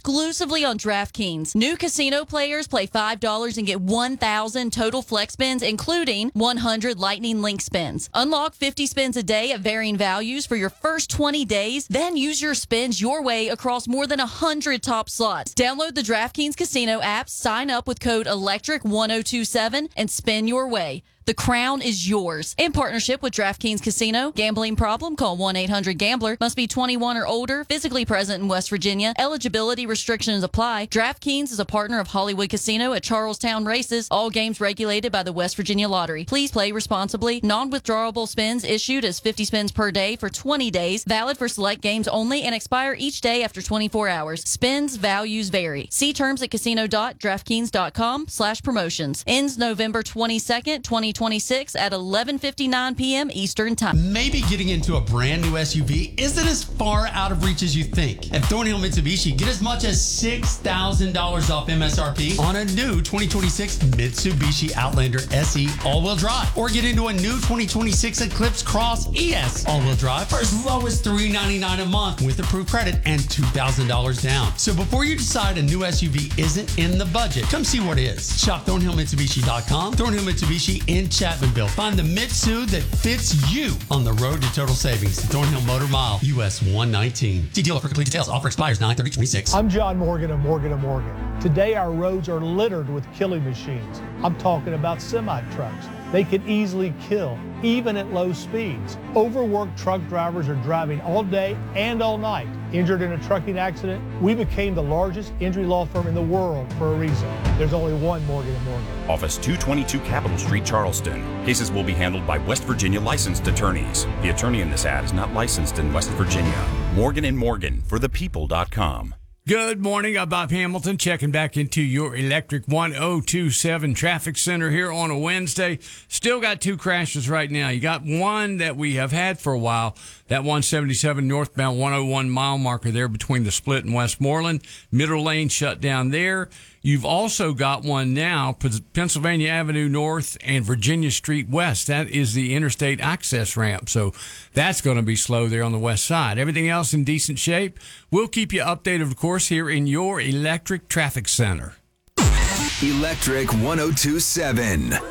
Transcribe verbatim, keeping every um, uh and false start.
exclusively on DraftKings. New casino players play five dollars and get one thousand total flex spins, including one hundred Lightning Link spins. Unlock fifty spins a day at varying values for your first twenty days, then use your spins your way across more than one hundred top slots. Download the DraftKings Casino app, sign up with code electric one oh two seven, and spin your way. The crown is yours. In partnership with DraftKings Casino. Gambling problem? Call one eight hundred gambler. Must be twenty-one or older. Physically present in West Virginia. Eligibility restrictions apply. DraftKings is a partner of Hollywood Casino at Charlestown Races. All games regulated by the West Virginia Lottery. Please play responsibly. Non-withdrawable spins issued as fifty spins per day for twenty days. Valid for select games only and expire each day after twenty-four hours. Spins values vary. See terms at casino.draftkings.com slash promotions. Ends November twenty-second, twenty twenty-six at eleven fifty-nine p.m. Eastern Time. Maybe getting into a brand new S U V isn't as far out of reach as you think. At Thornhill Mitsubishi, get as much as six thousand dollars off M S R P on a new twenty twenty-six Mitsubishi Outlander S E all-wheel drive. Or get into a new twenty twenty-six Eclipse Cross E S all-wheel drive for as low as three hundred ninety-nine dollars a month with approved credit and two thousand dollars down. So before you decide a new S U V isn't in the budget, come see what is. Shop Thornhill Mitsubishi dot com. Thornhill Mitsubishi in Chapmanville. Find the Mitsu that fits you on the road to total savings. Thornhill Motor Mile, U S one nineteen. See dealer for complete details. Offer expires nine thirty twenty-six. I'm John Morgan of Morgan and Morgan. Today our roads are littered with killing machines. I'm talking about semi-trucks. They can easily kill, even at low speeds. Overworked truck drivers are driving all day and all night. Injured in a trucking accident, we became the largest injury law firm in the world for a reason. There's only one Morgan and Morgan. Office two twenty-two Capitol Street, Charleston. Cases will be handled by West Virginia licensed attorneys. The attorney in this ad is not licensed in West Virginia. Morgan and Morgan for the people dot com. Good morning. I'm Bob Hamilton, checking back into your Electric one oh two seven Traffic Center here on a Wednesday. Still got two crashes right now. You got one that we have had for a while, that one seventy-seven northbound one oh one mile marker there between the Split and Westmoreland. Middle lane shut down there. You've also got one now, Pennsylvania Avenue North and Virginia Street West. That is the interstate access ramp. So that's going to be slow there on the west side. Everything else in decent shape. We'll keep you updated, of course, here in your Electric Traffic Center. Electric one oh two seven.